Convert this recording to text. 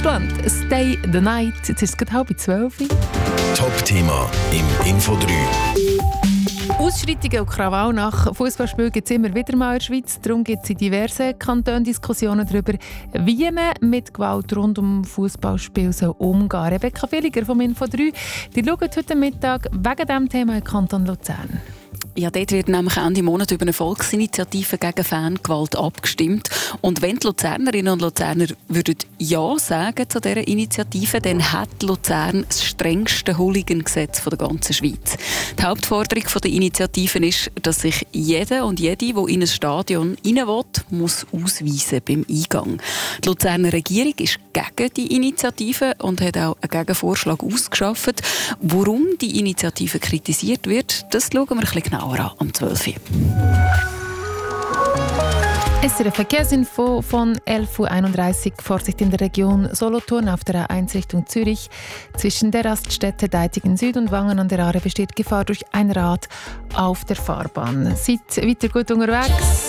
Deutschland. Stay the night. Jetzt ist es gerade 11:30. Top-Thema im Info 3. Ausschreitungen und Krawall nach Fußballspielen gibt es immer wieder mal in der Schweiz. Darum gibt es in diversen Kantonen Diskussionen darüber, wie man mit Gewalt rund um Fußballspiele umgehen soll. Rebecca Villiger vom Info 3, die schaut heute Mittag wegen diesem Thema im Kanton Luzern. Ja, dort wird nämlich Ende Monat über eine Volksinitiative gegen Fangewalt abgestimmt. Und wenn die Luzernerinnen und Luzerner würden Ja sagen zu dieser Initiative, dann hat Luzern das strengste Hooligan-Gesetz der ganzen Schweiz. Die Hauptforderung der Initiative ist, dass sich jeder und jede, der in ein Stadion rein will, muss ausweisen beim Eingang. Die Luzerner Regierung ist gegen die Initiative und hat auch einen Gegenvorschlag ausgeschafft. Warum die Initiative kritisiert wird, das schauen wir ein bisschen genauer an, um 12 Uhr. Es ist eine Verkehrsinfo von 11:31 Uhr. Vorsicht in der Region Solothurn auf der A1 Richtung Zürich. Zwischen der Raststätte Deitigen Süd und Wangen an der Aare besteht Gefahr durch ein Rad auf der Fahrbahn. Seid weiter gut unterwegs.